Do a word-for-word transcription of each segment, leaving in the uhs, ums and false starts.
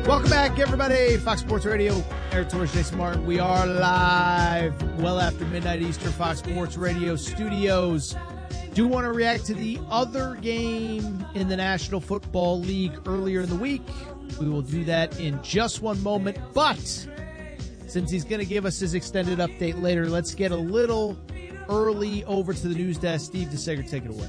Welcome back, everybody. Fox Sports Radio, Eric Torres, Jason Martin. We are live well after midnight Eastern, Fox Sports Radio studios. Do want to react to the other game in the National Football League earlier in the week. We will do that in just one moment. But since he's going to give us his extended update later, let's get a little early over to the news desk. Steve DeSager, take it away.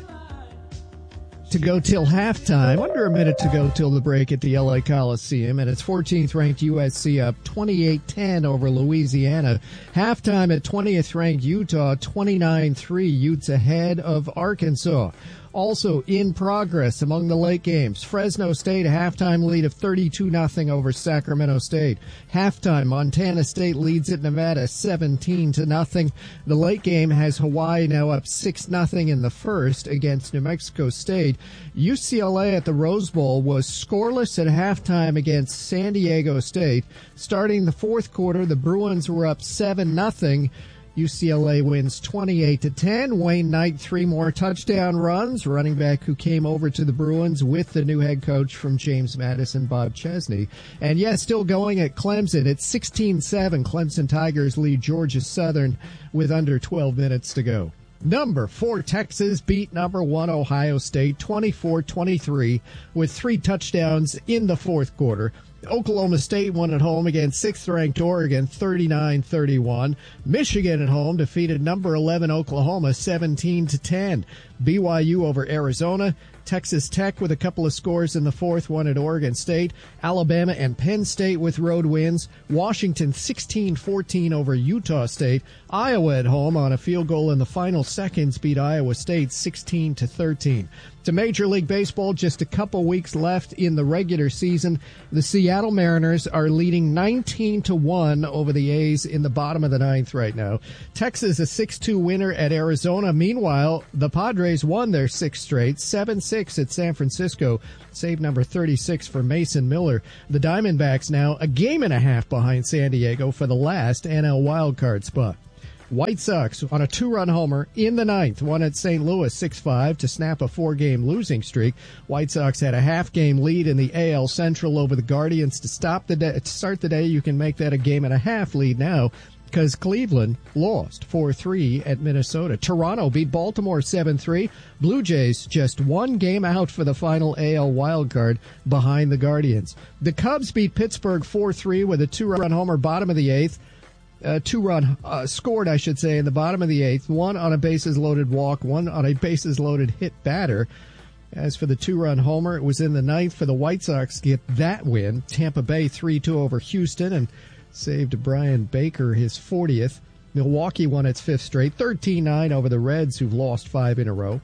To go till halftime, under a minute to go till the break at the L A Coliseum, and it's fourteenth ranked U S C up twenty-eight ten over Louisiana. Halftime at twentieth ranked Utah, twenty-nine three, Utes ahead of Arkansas. Also in progress among the late games, Fresno State a halftime lead of thirty-two nothing over Sacramento State. Halftime, Montana State leads at Nevada seventeen to nothing. The late game has Hawaii now up six nothing in the first against New Mexico State. U C L A at the Rose Bowl was scoreless at halftime against San Diego State. Starting the fourth quarter, the Bruins were up seven nothing. U C L A wins twenty-eight to ten. Wayne Knight, three more touchdown runs. Running back who came over to the Bruins with the new head coach from James Madison, Bob Chesney. And yes, still going at Clemson. It's sixteen seven. Clemson Tigers lead Georgia Southern with under twelve minutes to go. Number four, Texas beat number one, Ohio State, twenty-four twenty-three, with three touchdowns in the fourth quarter. Oklahoma State won at home against sixth-ranked Oregon, thirty-nine thirty-one. Michigan at home defeated number eleven Oklahoma, seventeen to ten. B Y U over Arizona. Texas Tech with a couple of scores in the fourth, one at Oregon State. Alabama and Penn State with road wins. Washington sixteen fourteen over Utah State. Iowa at home on a field goal in the final seconds beat Iowa State sixteen to thirteen. To Major League Baseball, just a couple weeks left in the regular season. The Seattle Mariners are leading nineteen to one over the A's in the bottom of the ninth right now. Texas a six two winner at Arizona. Meanwhile, the Padres won their sixth straight, seven six at San Francisco. Save number thirty-six for Mason Miller. The Diamondbacks now a game and a half behind San Diego for the last N L wildcard spot. White Sox on a two-run homer in the ninth, won at Saint Louis six five to snap a four-game losing streak. White Sox had a half-game lead in the A L Central over the Guardians to stop the day, to start the day. You can make that a game and a half lead now because Cleveland lost four three at Minnesota. Toronto beat Baltimore seven three. Blue Jays just one game out for the final A L wildcard behind the Guardians. The Cubs beat Pittsburgh four three with a two-run homer bottom of the eighth. Uh, two-run uh, scored, I should say, in the bottom of the eighth. One on a bases-loaded walk, one on a bases-loaded hit batter. As for the two-run homer, it was in the ninth for the White Sox to get that win. Tampa Bay three two over Houston and saved Brian Baker his fortieth. Milwaukee won its fifth straight, thirteen nine over the Reds, who've lost five in a row.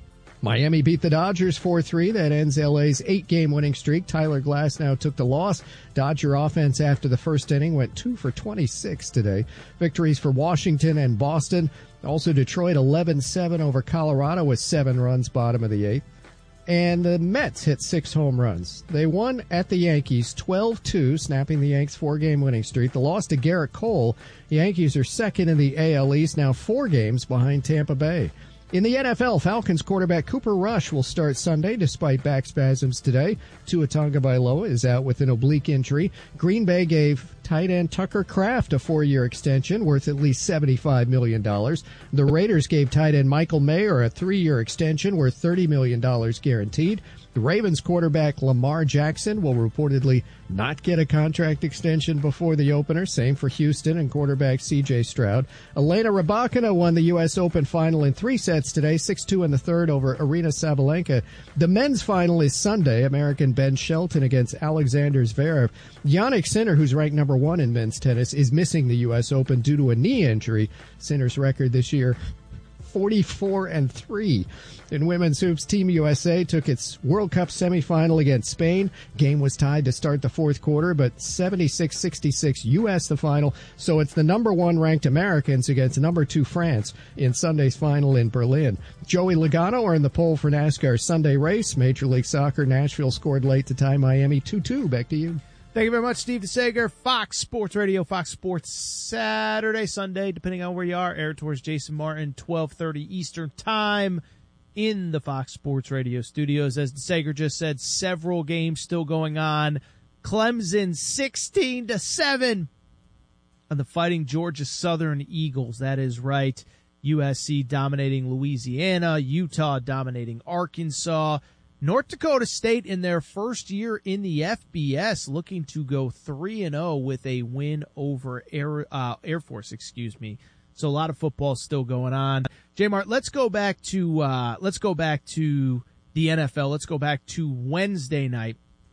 Miami beat the Dodgers four three. That ends L A's eight-game winning streak. Tyler Glasnow took the loss. Dodger offense after the first inning went two for twenty-six today. Victories for Washington and Boston. Also Detroit eleven seven over Colorado with seven runs bottom of the eighth. And the Mets hit six home runs. They won at the Yankees twelve two, snapping the Yanks' four-game winning streak. The loss to Garrett Cole. The Yankees are second in the A L East, now four games behind Tampa Bay. In the N F L, Falcons quarterback Cooper Rush will start Sunday despite back spasms today. Tua Tagovailoa is out with an oblique injury. Green Bay gave tight end Tucker Kraft a four-year extension worth at least seventy-five million dollars. The Raiders gave tight end Michael Mayer a three-year extension worth thirty million dollars guaranteed. The Ravens quarterback Lamar Jackson will reportedly not get a contract extension before the opener. Same for Houston and quarterback C J Stroud. Elena Rybakina won the U S Open final in three sets today, six two in the third over Arina Sabalenka. The men's final is Sunday. American Ben Shelton against Alexander Zverev. Jannik Sinner, who's ranked number one in men's tennis, is missing the U S Open due to a knee injury. Sinner's record this year, forty-four and three. In women's hoops, Team U S A took its World Cup semifinal against Spain. Game was tied to start the fourth quarter, but seventy-six sixty-six U S the final. So it's the number one ranked Americans against number two France in Sunday's final in Berlin. Joey Logano are in the pole for NASCAR's Sunday race. Major League Soccer, Nashville scored late to tie Miami two two. Back to you. Thank you very much, Steve DeSager. Fox Sports Radio, Fox Sports Saturday, Sunday, depending on where you are. Air towards Jason Martin, twelve thirty Eastern Time in the Fox Sports Radio studios. As DeSager just said, several games still going on. Clemson sixteen to seven on the Fighting Georgia Southern Eagles. That is right. U S C dominating Louisiana, Utah dominating Arkansas. North Dakota State in their first year in the F B S looking to go three and oh with a win over Air, uh, Air Force, excuse me. So a lot of football still going on. J-Mart, let's go back to uh, let's go back to the N F L. Let's go back to Wednesday night.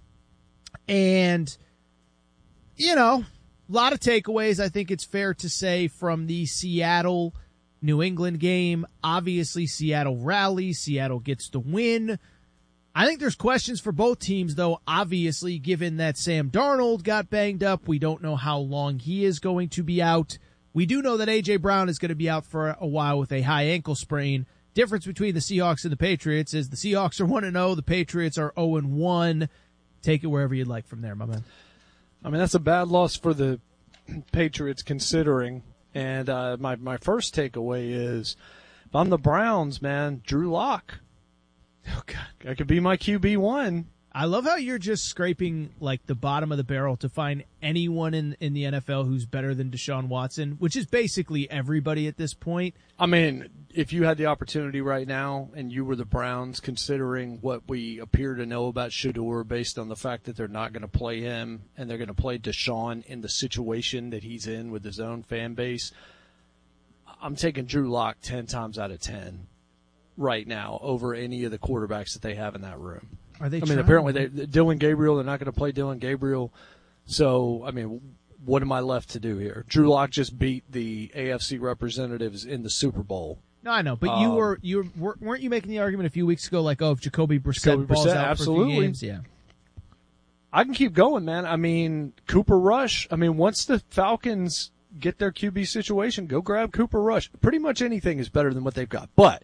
And you know, a lot of takeaways, I think it's fair to say, from the Seattle New England game. Obviously, Seattle rallies. Seattle gets the win. I think there's questions for both teams, though, obviously, given that Sam Darnold got banged up. We don't know how long he is going to be out. We do know that A J. Brown is going to be out for a while with a high ankle sprain. Difference between the Seahawks and the Patriots is the Seahawks are one and oh, the Patriots are oh and one. Take it wherever you'd like from there, my man. I mean, that's a bad loss for the Patriots considering. And uh, my, my first takeaway is, if I'm the Browns, man, Drew Lock. Oh, God, that could be my Q B one. I love how you're just scraping like the bottom of the barrel to find anyone in, in the N F L who's better than Deshaun Watson, which is basically everybody at this point. I mean, if you had the opportunity right now and you were the Browns, considering what we appear to know about Shedeur based on the fact that they're not going to play him and they're going to play Deshaun in the situation that he's in with his own fan base, I'm taking Drew Lock ten times out of ten right now over any of the quarterbacks that they have in that room. Are they? I trying? mean, apparently they, Dylan Gabriel, they're not going to play Dylan Gabriel. So, I mean, what am I left to do here? Drew Lock just beat the A F C representatives in the Super Bowl. No, I know, but um, you were you were, weren't you making the argument a few weeks ago, like, oh, if Jacoby Brissett Jacoby balls Brissett, out absolutely. for a few games, yeah. I can keep going, man. I mean, Cooper Rush. I mean, once the Falcons get their Q B situation, go grab Cooper Rush. Pretty much anything is better than what they've got. But,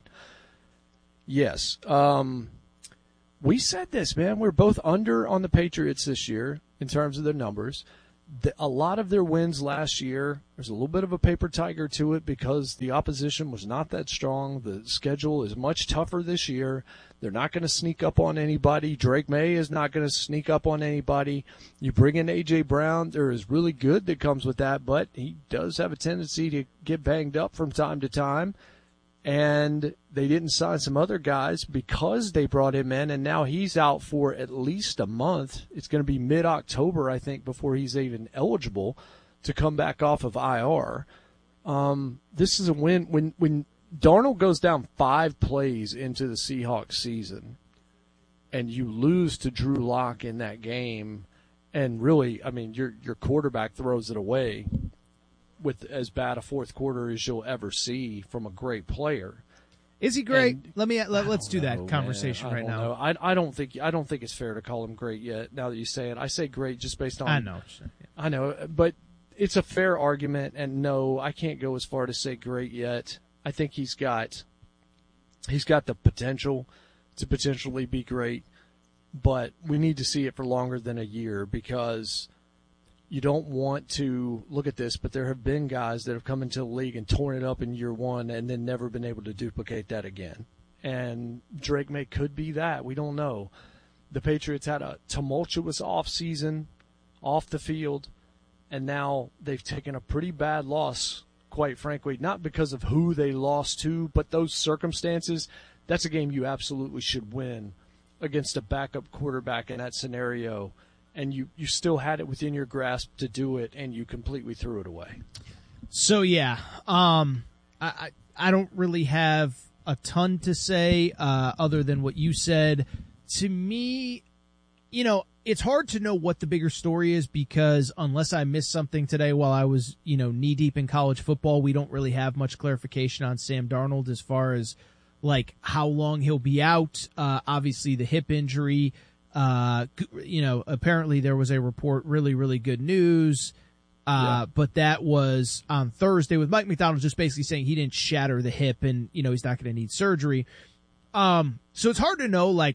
yes, um, we said this, man. We're both under on the Patriots this year in terms of their numbers. The, a lot of their wins last year, there's a little bit of a paper tiger to it because the opposition was not that strong. The schedule is much tougher this year. They're not going to sneak up on anybody. Drake May is not going to sneak up on anybody. You bring in A J. Brown, there is really good that comes with that, but he does have a tendency to get banged up from time to time. And they didn't sign some other guys because they brought him in, and now he's out for at least a month. It's going to be mid-October, I think, before he's even eligible to come back off of I R. Um, this is a win. When when Darnold goes down five plays into the Seahawks season, and you lose to Drew Lock in that game, and really, I mean, your your quarterback throws it away with as bad a fourth quarter as you'll ever see from a great player. Is he great? And let me let, let's do know, that conversation man. I right don't now. know. I I don't think I don't think it's fair to call him great yet. Now that you say it, I say great just based on. I know. Sure, yeah. I know, but it's a fair argument, and no, I can't go as far to say great yet. I think he's got he's got the potential to potentially be great, but we need to see it for longer than a year because you don't want to look at this, but there have been guys that have come into the league and torn it up in year one and then never been able to duplicate that again. And Drake May could be that. We don't know. The Patriots had a tumultuous offseason off the field, and now they've taken a pretty bad loss, quite frankly, not because of who they lost to, but those circumstances. That's a game you absolutely should win against a backup quarterback in that scenario. And you, you still had it within your grasp to do it, and you completely threw it away. So, yeah, um, I, I, I don't really have a ton to say uh, other than what you said. To me, you know, it's hard to know what the bigger story is because unless I missed something today while I was, you know, knee-deep in college football, we don't really have much clarification on Sam Darnold as far as, like, how long he'll be out. Uh, obviously, the hip injury. Uh, you know, apparently there was a report, really, really good news. Uh, yeah. But that was on Thursday with Mike McDonald just basically saying he didn't shatter the hip and, you know, he's not going to need surgery. Um, so it's hard to know, like,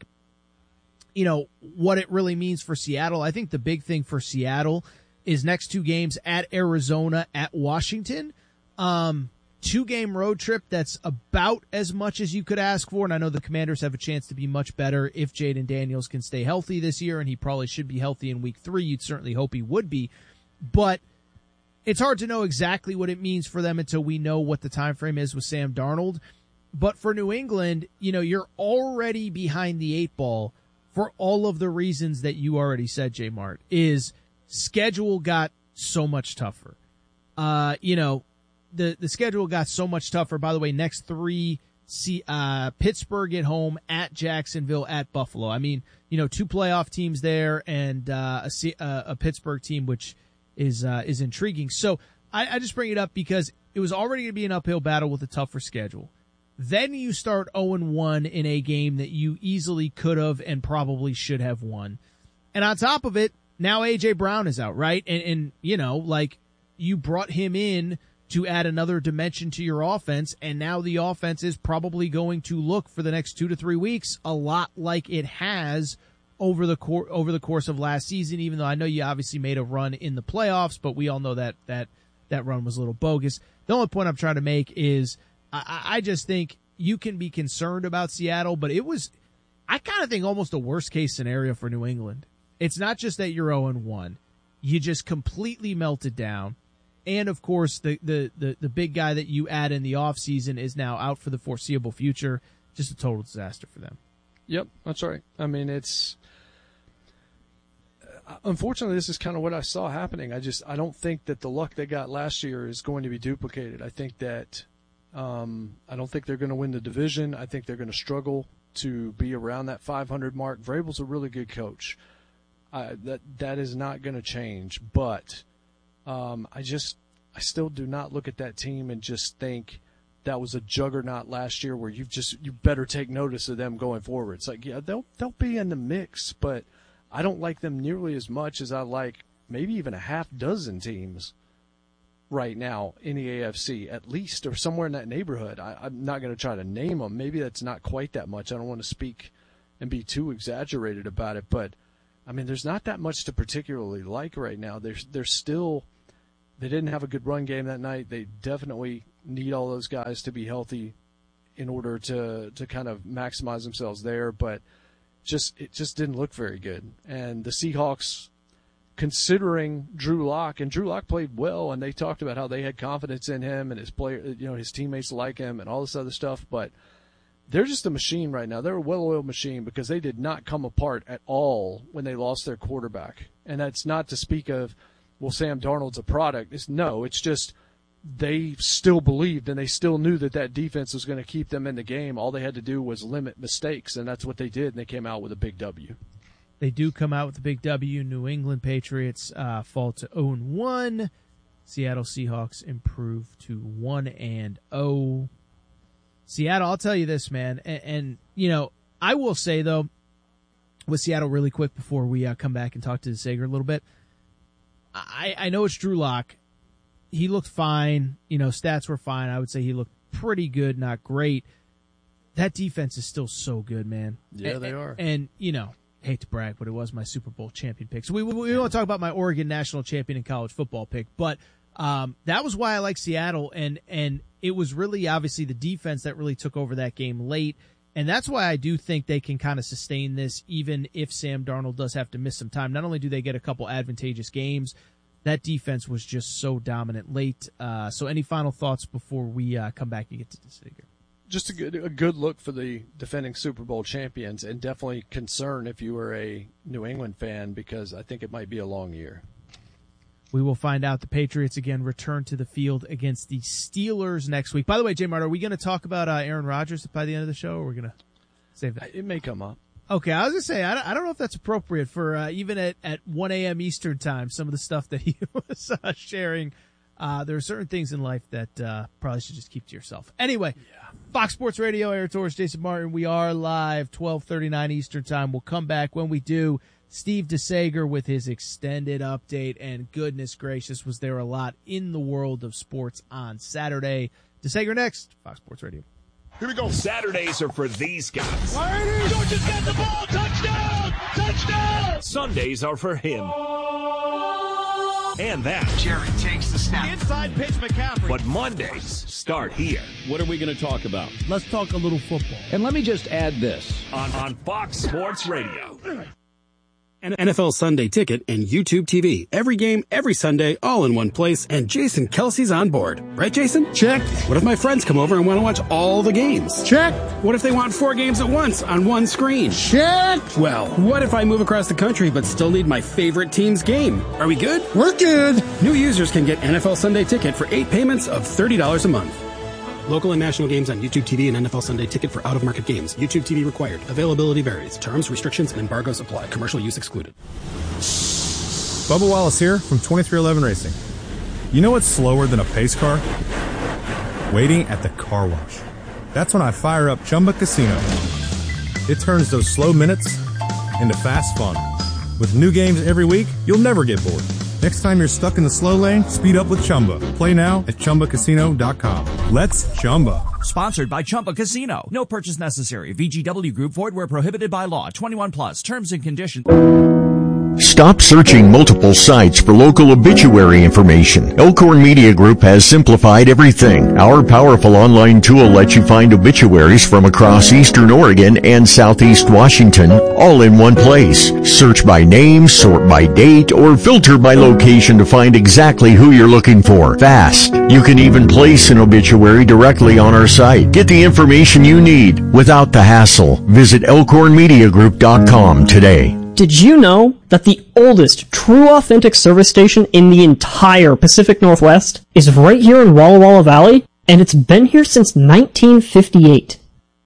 you know, what it really means for Seattle. I think the big thing for Seattle is next two games at Arizona, at Washington. Um, two-game road trip that's about as much as you could ask for, and I know the Commanders have a chance to be much better if Jaden Daniels can stay healthy this year, and he probably should be healthy in week three. You'd certainly hope he would be. But it's hard to know exactly what it means for them until we know what the time frame is with Sam Darnold. But for New England, you know, you're already behind the eight ball for all of the reasons that you already said, J Mart, is schedule got so much tougher. Uh, you know, the, the schedule got so much tougher. By the way, next three, see, uh, Pittsburgh at home, at Jacksonville, at Buffalo. I mean, you know, two playoff teams there and, uh, a, a, a Pittsburgh team, which is, uh, is intriguing. So I, I just bring it up because it was already going to be an uphill battle with a tougher schedule. Then you start oh and one in a game that you easily could have and probably should have won. And on top of it, now A J Brown is out, right? And, and, you know, like, you brought him in to add another dimension to your offense, and now the offense is probably going to look for the next two to three weeks a lot like it has over the cor- over the course of last season, even though I know you obviously made a run in the playoffs, but we all know that that, that run was a little bogus. The only point I'm trying to make is I, I just think you can be concerned about Seattle, but it was, I kind of think, almost a worst-case scenario for New England. It's not just that you're oh and one. You just completely melted down. And, of course, the, the, the, the big guy that you add in the offseason is now out for the foreseeable future. Just a total disaster for them. Yep, that's right. I mean, it's – unfortunately, this is kind of what I saw happening. I just – I don't think that the luck they got last year is going to be duplicated. I think that um, – I don't think they're going to win the division. I think they're going to struggle to be around that five hundred mark. Vrabel's a really good coach. Uh, that that is not going to change, but – Um, I just, I still do not look at that team and just think that was a juggernaut last year where you've just, you better take notice of them going forward. It's like, yeah, they'll, they'll be in the mix, but I don't like them nearly as much as I like maybe even a half dozen teams right now in the A F C, at least, or somewhere in that neighborhood. I, I'm not going to try to name them. Maybe that's not quite that much. I don't want to speak and be too exaggerated about it, but I mean, there's not that much to particularly like right now. There's, there's still, They didn't have a good run game that night. They definitely need all those guys to be healthy in order to, to kind of maximize themselves there. But just it just didn't look very good. And the Seahawks, considering Drew Lock, and Drew Lock played well, and they talked about how they had confidence in him and his player, you know, his teammates like him and all this other stuff. But they're just a machine right now. They're a well-oiled machine because they did not come apart at all when they lost their quarterback. And that's not to speak of, well, Sam Darnold's a product. It's no, it's just they still believed and they still knew that that defense was going to keep them in the game. All they had to do was limit mistakes, and that's what they did, and they came out with a big W. They do come out with a big W. New England Patriots uh, fall to oh and one. Seattle Seahawks improve to one and oh. Seattle, I'll tell you this, man, and, and you know, I will say, though, with Seattle really quick before we uh, come back and talk to the Sager a little bit, I, I know it's Drew Lock. He looked fine. You know, stats were fine. I would say he looked pretty good, not great. That defense is still so good, man. Yeah, and, they are. And, and, you know, hate to brag, but it was my Super Bowl champion pick. So we, we, we want to talk about my Oregon national champion in college football pick. But um, that was why I like Seattle. And, and it was really obviously the defense that really took over that game late. And that's why I do think they can kind of sustain this, even if Sam Darnold does have to miss some time. Not only do they get a couple advantageous games, that defense was just so dominant late. Uh, so any final thoughts before we uh, come back and get to the Sager? Just a good, a good look for the defending Super Bowl champions, and definitely concern if you were a New England fan, because I think it might be a long year. We will find out. The Patriots, again, return to the field against the Steelers next week. By the way, J. Mart, are we going to talk about uh, Aaron Rodgers by the end of the show, or are we going to save that? It may come up. Okay, I was going to say, I don't, I don't know if that's appropriate for uh, even at, at one a.m. Eastern time, some of the stuff that he was uh, sharing. Uh, there are certain things in life that uh, probably should just keep to yourself. Anyway, yeah. Fox Sports Radio, Aaron Torres, Jason Martin. We are live, twelve thirty-nine Eastern time. We'll come back. When we do, Steve DeSager with his extended update, and goodness gracious, was there a lot in the world of sports on Saturday. DeSager next, Fox Sports Radio. Here we go. Saturdays are for these guys. Georgia's got the ball. Touchdown! Touchdown! Sundays are for him. and that. Jerry takes the snap. Inside pitch McCaffrey. But Mondays start here. What are we going to talk about? Let's talk a little football. And let me just add this. On, on Fox Sports Radio. N F L Sunday Ticket and YouTube T V. Every game, every Sunday, all in one place, and Jason Kelsey's on board. Right, Jason? Check. What if my friends come over and want to watch all the games? Check. What if they want four games at once on one screen? Check. Well, what if I move across the country but still need my favorite team's game? Are we good? We're good. New users can get N F L Sunday Ticket for eight payments of thirty dollars a month. Local and national games on YouTube T V and N F L Sunday Ticket for out-of-market games. YouTube T V required. Availability varies. Terms, restrictions, and embargoes apply. Commercial use excluded. Bubba Wallace here from twenty-three eleven Racing. You know what's slower than a pace car? Waiting at the car wash. That's when I fire up Chumba Casino. It turns those slow minutes into fast fun. With new games every week, you'll never get bored. Next time you're stuck in the slow lane, speed up with Chumba. Play now at Chumba Casino dot com. Let's Chumba. Sponsored by Chumba Casino. No purchase necessary. V G W Group. Void where prohibited by law. twenty-one plus. Terms and conditions. Stop searching multiple sites for local obituary information. Elkhorn Media Group has simplified everything. Our powerful online tool lets you find obituaries from across eastern Oregon and southeast Washington, all in one place. Search by name, sort by date, or filter by location to find exactly who you're looking for. Fast. You can even place an obituary directly on our site. Get the information you need without the hassle. Visit elkhorn media group dot com today. Did you know that the oldest true authentic service station in the entire Pacific Northwest is right here in Walla Walla Valley? And it's been here since nineteen fifty-eight.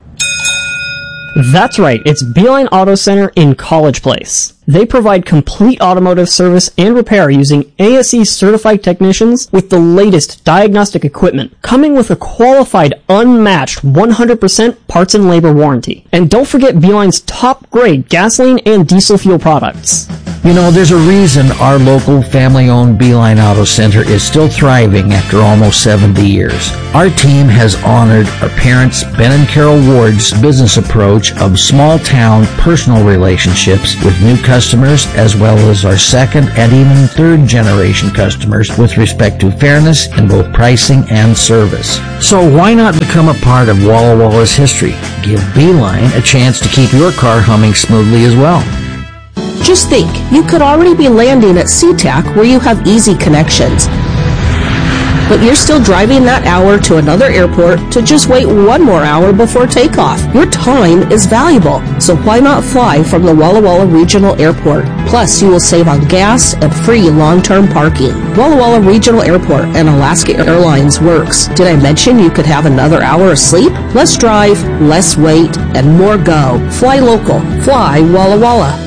That's right, it's Beeline Auto Center in College Place. They provide complete automotive service and repair using A S E certified technicians with the latest diagnostic equipment, coming with a qualified, unmatched one hundred percent parts and labor warranty. And don't forget Beeline's top grade gasoline and diesel fuel products. You know, there's a reason our local family-owned Beeline Auto Center is still thriving after almost seventy years. Our team has honored our parents, Ben and Carol Ward's business approach of small-town personal relationships with new customers, as well as our second and even third-generation customers with respect to fairness in both pricing and service. So why not become a part of Walla Walla's history? Give Beeline a chance to keep your car humming smoothly as well. Just think, you could already be landing at SeaTac where you have easy connections. But you're still driving that hour to another airport to just wait one more hour before takeoff. Your time is valuable, so why not fly from the Walla Walla Regional Airport? Plus, you will save on gas and free long-term parking. Walla Walla Regional Airport and Alaska Airlines works. Did I mention you could have another hour of sleep? Less drive, less wait, and more go. Fly local. Fly Walla Walla.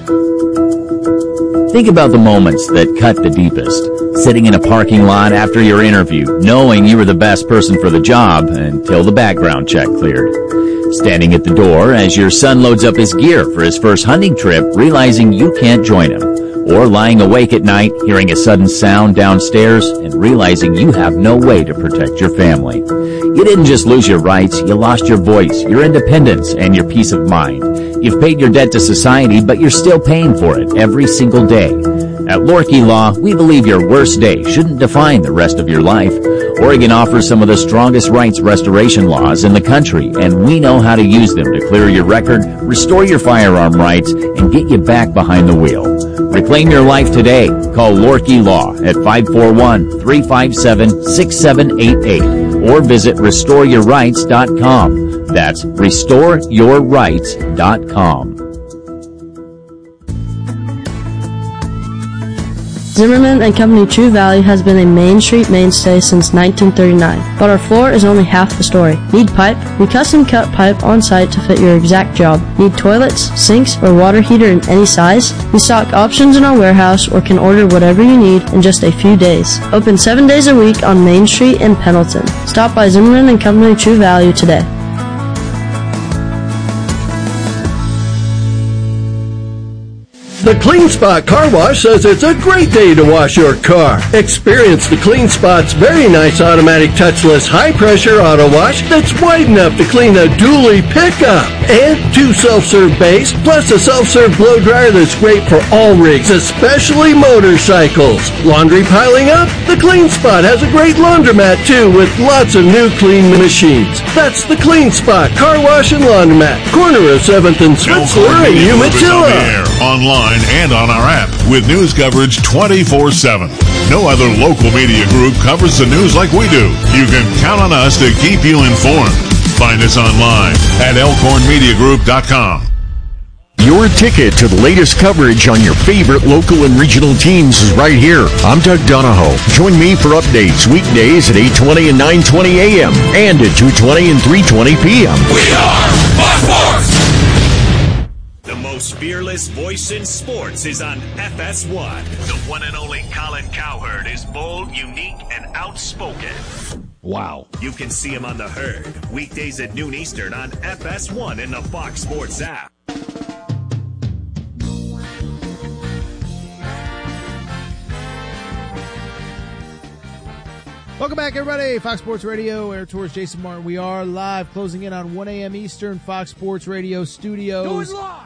Think about the moments that cut the deepest. Sitting in a parking lot after your interview, knowing you were the best person for the job until the background check cleared. Standing at the door as your son loads up his gear for his first hunting trip, realizing you can't join him. Or lying awake at night, hearing a sudden sound downstairs and realizing you have no way to protect your family. You didn't just lose your rights, you lost your voice, your independence, and your peace of mind. You've paid your debt to society, but you're still paying for it every single day. At Lorkey Law, we believe your worst day shouldn't define the rest of your life. Oregon offers some of the strongest rights restoration laws in the country, and we know how to use them to clear your record, restore your firearm rights, and get you back behind the wheel. Reclaim your life today. Call Lorkey Law at five four one, three five seven, six seven eight eight or visit restore your rights dot com. That's restore your rights dot com. Zimmerman and Company True Value has been a Main Street mainstay since nineteen thirty-nine, but our floor is only half the story. Need pipe? We custom cut pipe on site to fit your exact job. Need toilets, sinks, or water heater in any size? We stock options in our warehouse or can order whatever you need in just a few days. Open seven days a week on Main Street in Pendleton. Stop by Zimmerman and Company True Value today. The Clean Spot Car Wash says it's a great day to wash your car. Experience the Clean Spot's very nice automatic touchless high-pressure auto wash that's wide enough to clean a dually pickup. And two self-serve bays, plus a self-serve blow dryer that's great for all rigs, especially motorcycles. Laundry piling up? The Clean Spot has a great laundromat, too, with lots of new clean machines. That's the Clean Spot Car Wash and Laundromat, corner of seventh and Switzler in Umatilla. Online and on our app with news coverage twenty-four seven. No other local media group covers the news like we do. You can count on us to keep you informed. Find us online at elkhorn media group dot com. Your ticket to the latest coverage on your favorite local and regional teams is right here. I'm Doug Donahoe. Join me for updates weekdays at eight twenty and nine twenty a.m. and at two twenty and three twenty p.m. We are Fox Sports! The most fearless voice in sports is on F S one. The one and only Colin Cowherd is bold, unique, and outspoken. Wow. You can see him on The Herd, weekdays at noon Eastern on F S one and the Fox Sports app. Welcome back, everybody. Fox Sports Radio, Air Tours, Jason Martin. We are live, closing in on one a.m. Eastern, Fox Sports Radio studios. Do it live!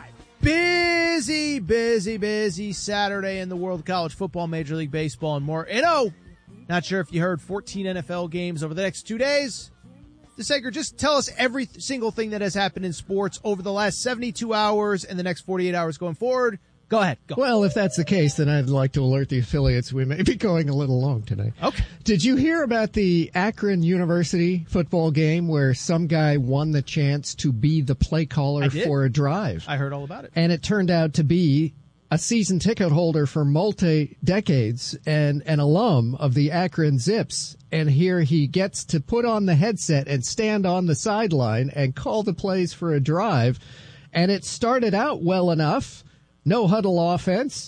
Busy, busy, busy Saturday in the world of college football, Major League Baseball, and more. And oh, not sure if you heard, fourteen N F L games over the next two days. DeSager, just tell us every single thing that has happened in sports over the last seventy-two hours and the next forty-eight hours going forward. Go ahead. Go. Well, if that's the case, then I'd like to alert the affiliates we may be going a little long tonight. Okay. Did you hear about the Akron University football game where some guy won the chance to be the play caller for a drive? I heard all about it. And it turned out to be a season ticket holder for multi-decades and an alum of the Akron Zips. And here he gets to put on the headset and stand on the sideline and call the plays for a drive. And it started out well enough. No huddle offense,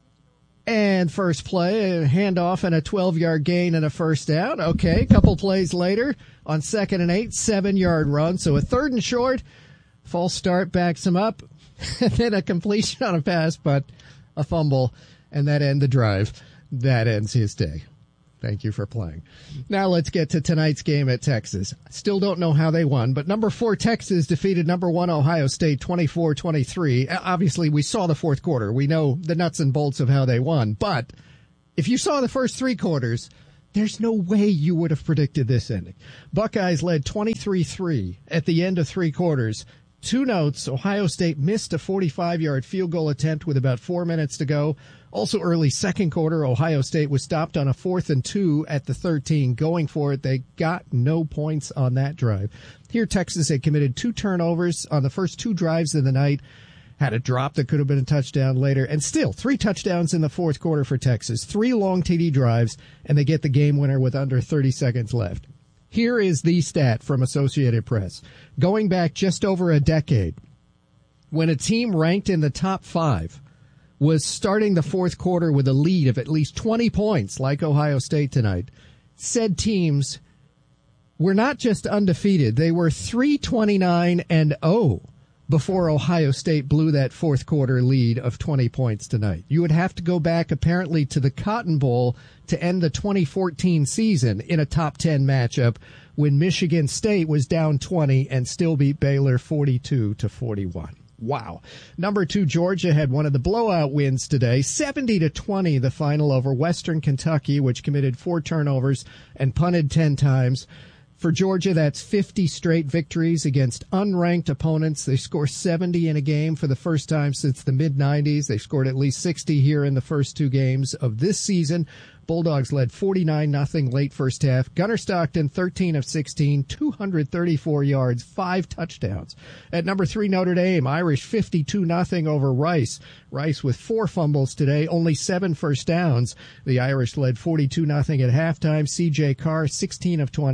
and first play, a handoff and a twelve-yard gain and a first down. Okay, a couple plays later on second and eight, seven-yard run. So a third and short, false start backs him up, and then a completion on a pass, but a fumble, and that ends the drive. That ends his day. Thank you for playing. Now let's get to tonight's game at Texas. Still don't know how they won, but number four Texas defeated number one Ohio State twenty-four twenty-three. Obviously, we saw the fourth quarter. We know the nuts and bolts of how they won. But if you saw the first three quarters, there's no way you would have predicted this ending. Buckeyes led twenty-three three at the end of three quarters. Two notes, Ohio State missed a forty-five-yard field goal attempt with about four minutes to go. Also early second quarter, Ohio State was stopped on a fourth and two at the thirteen. Going for it, they got no points on that drive. Here, Texas had committed two turnovers on the first two drives of the night, had a drop that could have been a touchdown later, and still three touchdowns in the fourth quarter for Texas. Three long T D drives, and they get the game winner with under thirty seconds left. Here is the stat from Associated Press. Going back just over a decade, when a team ranked in the top five was starting the fourth quarter with a lead of at least twenty points, like Ohio State tonight, said teams were not just undefeated, they were three twenty-nine and oh before Ohio State blew that fourth quarter lead of twenty points tonight. You would have to go back apparently to the Cotton Bowl to end the twenty fourteen season in a top ten matchup when Michigan State was down twenty and still beat Baylor forty-two to forty-one. Wow. Number two, Georgia had one of the blowout wins today, seventy to twenty, the final over Western Kentucky, which committed four turnovers and punted ten times. For Georgia, that's fifty straight victories against unranked opponents. They score seventy in a game for the first time since the mid nineties. They scored at least sixty here in the first two games of this season. Bulldogs led forty-nine nothing late first half. Gunnar Stockton, thirteen of sixteen, two hundred thirty-four yards, five touchdowns. At number three, Notre Dame, Irish fifty-two nothing over Rice. Rice with four fumbles today, only seven first downs. The Irish led forty-two nothing at halftime. C J Carr, sixteen of twenty.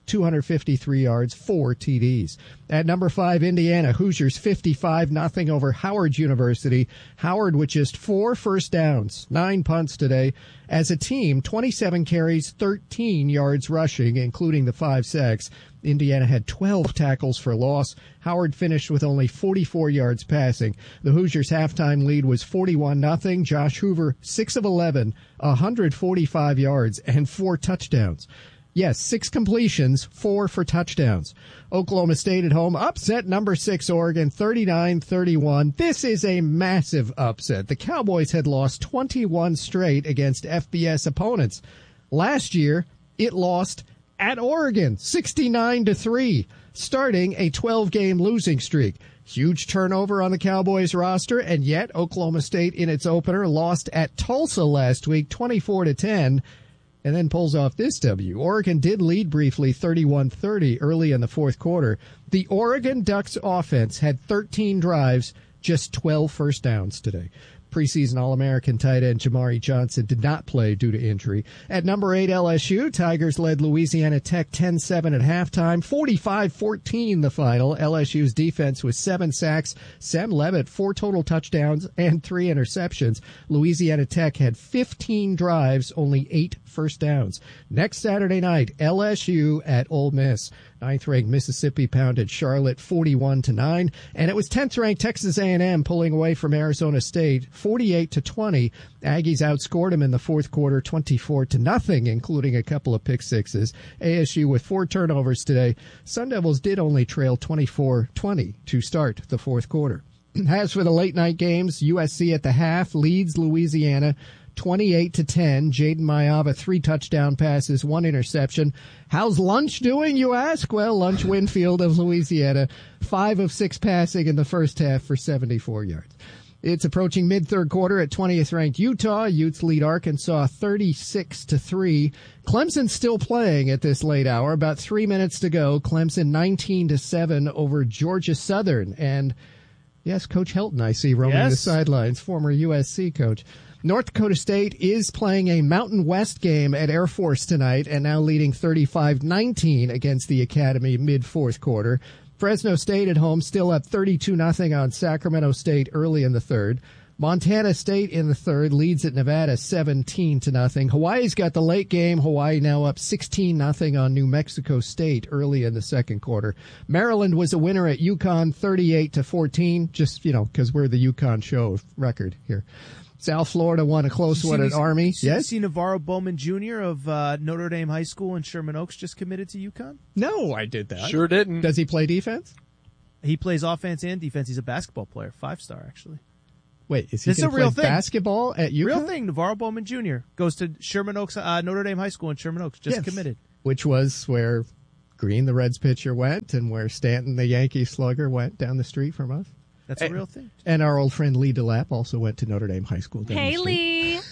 two hundred fifty-three yards, four T Ds. At number five, Indiana, Hoosiers fifty-five nothing over Howard University. Howard with just four first downs, nine punts today. As a team, twenty-seven carries, thirteen yards rushing, including the five sacks. Indiana had twelve tackles for loss. Howard finished with only forty-four yards passing. The Hoosiers' halftime lead was forty-one nothing. Josh Hoover, six of eleven, one hundred forty-five yards, and four touchdowns. Yes, six completions, four for touchdowns. Oklahoma State at home upset number six Oregon, thirty-nine thirty-one. This is a massive upset. The Cowboys had lost twenty-one straight against F B S opponents. Last year, it lost at Oregon, sixty-nine to three, starting a twelve-game losing streak. Huge turnover on the Cowboys roster, and yet Oklahoma State in its opener lost at Tulsa last week, twenty-four to ten, and then pulls off this W. Oregon did lead briefly thirty-one thirty early in the fourth quarter. The Oregon Ducks offense had thirteen drives, just twelve first downs today. Preseason All-American tight end Jamari Johnson did not play due to injury. At number eight, L S U, Tigers led Louisiana Tech ten seven at halftime, forty-five fourteen the final. L S U's defense was seven sacks. Sam Levitt, four total touchdowns and three interceptions. Louisiana Tech had fifteen drives, only eight first downs. Next Saturday night, L S U at Ole Miss. Ninth-ranked Mississippi pounded Charlotte forty-one to nine, and it was tenth-ranked Texas A and M pulling away from Arizona State forty-eight to twenty. Aggies outscored them in the fourth quarter twenty-four to nothing, including a couple of pick sixes. A S U with four turnovers today. Sun Devils did only trail twenty-four twenty to start the fourth quarter. As for the late-night games, U S C at the half leads Louisiana twenty-eight to ten. Jaden Mayava, three touchdown passes, one interception. How's Lunch doing, you ask? Well, Lunch Winfield of Louisiana, five of six passing in the first half for seventy-four yards. It's approaching mid-third quarter at twentieth-ranked Utah. Utes lead Arkansas thirty-six to three. Clemson's still playing at this late hour. About three minutes to go. Clemson nineteen to seven over Georgia Southern. And yes, Coach Helton, I see, roaming Yes. the sidelines, former U S C coach. North Dakota State is playing a Mountain West game at Air Force tonight and now leading thirty-five nineteen against the Academy mid-fourth quarter. Fresno State at home still up thirty-two nothing on Sacramento State early in the third. Montana State in the third leads at Nevada seventeen to nothing. Hawaii's got the late game. Hawaii now up sixteen nothing on New Mexico State early in the second quarter. Maryland was a winner at UConn thirty-eight to fourteen, just, you know, because we're the UConn show record here. South Florida won a close one at Army. See, Yes? see Navarro Bowman Junior of uh, Notre Dame High School in Sherman Oaks just committed to UConn? No, I did that. Sure didn't. Does he play defense? He plays offense and defense. He's a basketball player, five-star actually. Wait, is he This is going a to play real thing. basketball at UConn? Real thing. Navarro Bowman Junior goes to Sherman Oaks, uh, Notre Dame High School in Sherman Oaks. Just Yes. committed. Which was where Green, the Reds pitcher, went, and where Stanton, the Yankee slugger, went down the street from us. That's a real thing. And our old friend Lee DeLapp also went to Notre Dame High School. Down Hey, the street. Lee.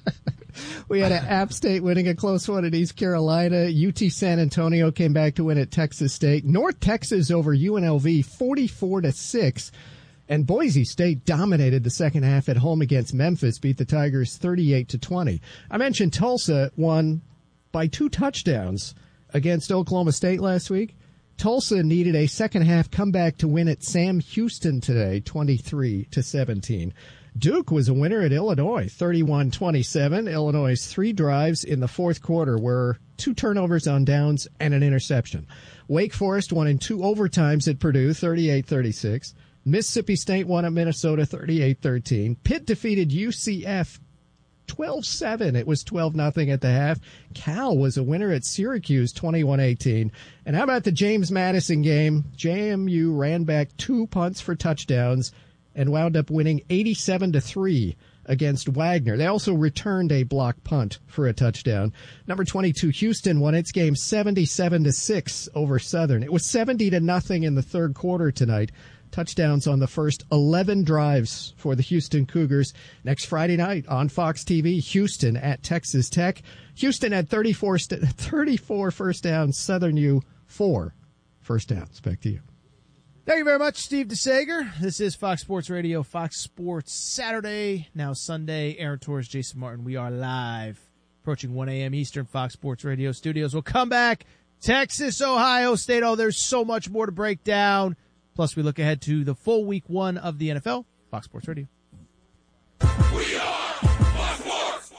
We had an App State winning a close one at East Carolina. U T San Antonio came back to win at Texas State. North Texas over U N L V forty-four to six. And Boise State dominated the second half at home against Memphis, beat the Tigers thirty-eight to twenty. I mentioned Tulsa won by two touchdowns against Oklahoma State last week. Tulsa needed a second half comeback to win at Sam Houston today, twenty-three to seventeen. Duke was a winner at Illinois, thirty-one twenty-seven. Illinois' three drives in the fourth quarter were two turnovers on downs and an interception. Wake Forest won in two overtimes at Purdue, thirty-eight thirty-six. Mississippi State won at Minnesota, thirty-eight thirteen. Pitt defeated U C F twelve seven. It was twelve nothing at the half. Cal was a winner at Syracuse, twenty-one eighteen. And how about the James Madison game? J M U ran back two punts for touchdowns and wound up winning eighty-seven to three against Wagner. They also returned a block punt for a touchdown. Number twenty-two, Houston won its game seventy-seven to six over Southern. It was seventy to nothing in the third quarter tonight. Touchdowns on the first eleven drives for the Houston Cougars. Next Friday night on Fox T V, Houston at Texas Tech. Houston had thirty-four, st- thirty-four first downs. Southern U, four first downs. Back to you. Thank you very much, Steve DeSager. This is Fox Sports Radio, Fox Sports Saturday, now Sunday. Aaron Torres, Jason Martin. We are live, approaching one a.m. Eastern, Fox Sports Radio studios. We'll come back, Texas, Ohio State. Oh, there's so much more to break down. Plus, we look ahead to the full week one of the N F L. Fox Sports Radio. We are Fox Sports.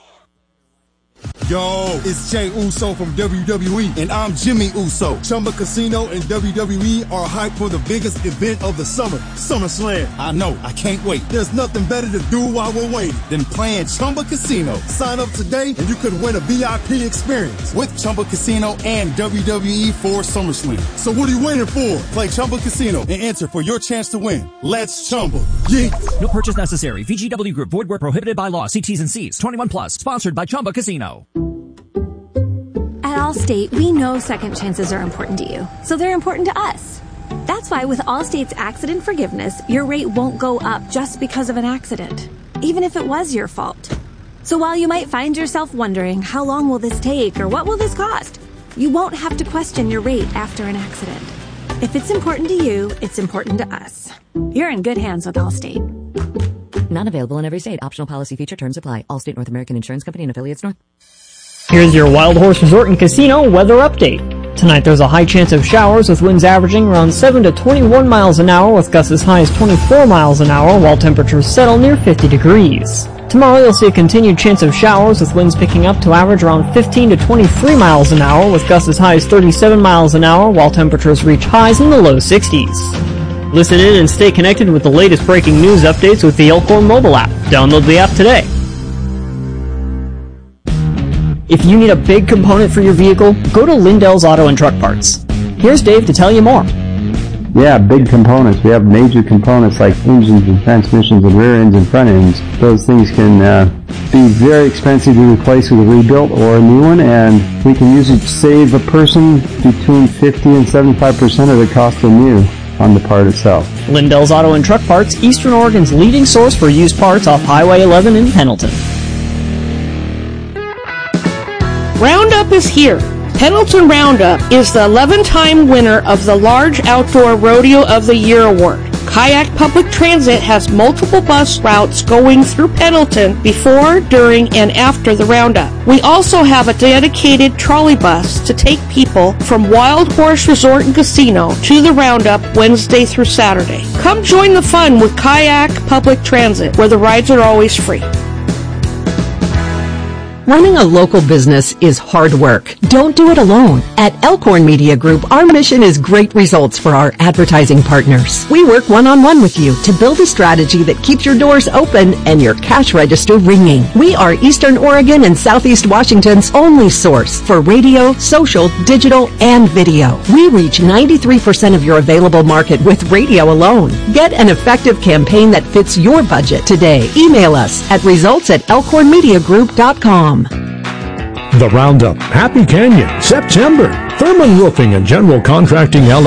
Yo, it's Jay Uso from W W E, and I'm Jimmy Uso. Chumba Casino and W W E are hyped for the biggest event of the summer, SummerSlam. I know, I can't wait. There's nothing better to do while we're waiting than playing Chumba Casino. Sign up today, and you could win a V I P experience with Chumba Casino and W W E for SummerSlam. So what are you waiting for? Play Chumba Casino and enter for your chance to win. Let's Chumba. Yeah. No purchase necessary. V G W Group. Void where prohibited by law. See T's and C's. twenty-one plus. Sponsored by Chumba Casino. At Allstate, we know second chances are important to you, so they're important to us. That's why with Allstate's accident forgiveness, your rate won't go up just because of an accident, even if it was your fault. So while you might find yourself wondering, how long will this take or what will this cost? You won't have to question your rate after an accident. If it's important to you, it's important to us. You're in good hands with Allstate. Not available in every state. Optional policy feature terms apply. Allstate North American Insurance Company and affiliates North. Here's your Wild Horse Resort and Casino weather update. Tonight there's a high chance of showers with winds averaging around seven to twenty-one miles an hour with gusts as high as twenty-four miles an hour while temperatures settle near fifty degrees. Tomorrow you'll see a continued chance of showers with winds picking up to average around fifteen to twenty-three miles an hour with gusts as high as thirty-seven miles an hour while temperatures reach highs in the low sixties. Listen in and stay connected with the latest breaking news updates with the Elkhorn mobile app. Download the app today. If you need a big component for your vehicle, go to Lindell's Auto and Truck Parts. Here's Dave to tell you more. Yeah, big components. We have major components like engines and transmissions and rear ends and front ends. Those things can uh, be very expensive to replace with a rebuilt or a new one, and we can usually save a person between fifty and seventy-five percent of the cost of new on the part itself. Lindell's Auto and Truck Parts, Eastern Oregon's leading source for used parts off Highway eleven in Pendleton. Roundup is here. Pendleton Roundup is the eleven-time winner of the Large Outdoor Rodeo of the Year award. Kayak Public Transit has multiple bus routes going through Pendleton before, during, and after the Roundup. We also have a dedicated trolley bus to take people from Wild Horse Resort and Casino to the Roundup Wednesday through Saturday. Come join the fun with Kayak Public Transit, where the rides are always free. Running a local business is hard work. Don't do it alone. At Elkhorn Media Group, our mission is great results for our advertising partners. We work one-on-one with you to build a strategy that keeps your doors open and your cash register ringing. We are Eastern Oregon and Southeast Washington's only source for radio, social, digital, and video. We reach ninety-three percent of your available market with radio alone. Get an effective campaign that fits your budget today. Email us at results at elkhorn media group dot com. The Roundup, Happy Canyon, September. Thurman Roofing and General Contracting L L C